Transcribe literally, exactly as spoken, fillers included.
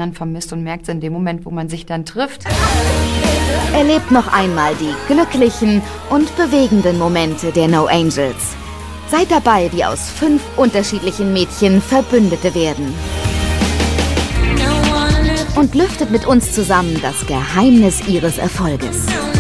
anderen vermisst und merkt es in dem Moment, wo man sich dann trifft. Erlebt noch einmal die glücklichen und bewegenden Momente der No Angels. Seid dabei, wie aus fünf unterschiedlichen Mädchen Verbündete werden. Und lüftet mit uns zusammen das Geheimnis ihres Erfolges.